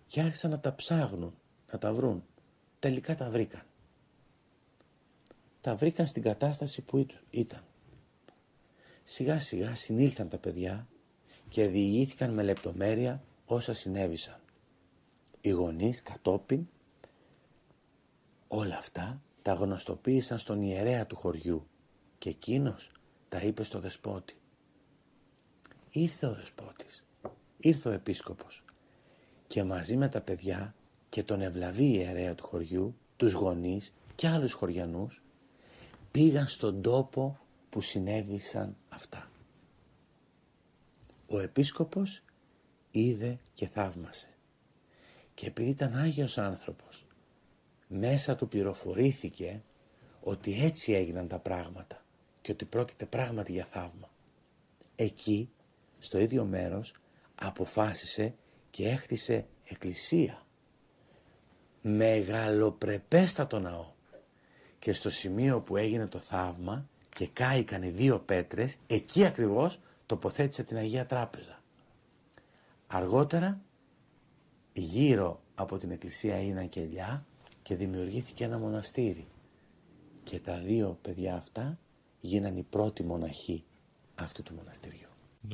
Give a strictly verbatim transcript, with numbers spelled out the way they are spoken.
και άρχισαν να τα ψάχνουν, να τα βρουν. Τελικά τα βρήκαν. Τα βρήκαν στην κατάσταση που ήταν. Σιγά σιγά συνήλθαν τα παιδιά και διηγήθηκαν με λεπτομέρεια όσα συνέβησαν. Οι γονείς κατόπιν όλα αυτά τα γνωστοποίησαν στον ιερέα του χωριού και εκείνος τα είπε στο δεσπότη. Ήρθε ο δεσπότης, ήρθε ο επίσκοπος και μαζί με τα παιδιά και τον ευλαβή ιερέα του χωριού, τους γονείς και άλλους χωριανούς πήγαν στον τόπο που συνέβησαν αυτά. Ο επίσκοπος είδε και θαύμασε και επειδή ήταν Άγιος άνθρωπος, μέσα του πληροφορήθηκε ότι έτσι έγιναν τα πράγματα και ότι πρόκειται πράγματι για θαύμα. Εκεί, στο ίδιο μέρος, αποφάσισε και έχτισε εκκλησία, μεγαλοπρεπέστατο ναό, και στο σημείο που έγινε το θαύμα και κάηκαν οι δύο πέτρες, εκεί ακριβώς τοποθέτησε την Αγία Τράπεζα. Αργότερα, γύρω από την εκκλησία έγιναν κελιά και δημιουργήθηκε ένα μοναστήρι και τα δύο παιδιά αυτά γίναν οι πρώτοι μοναχοί αυτού του μοναστηριού.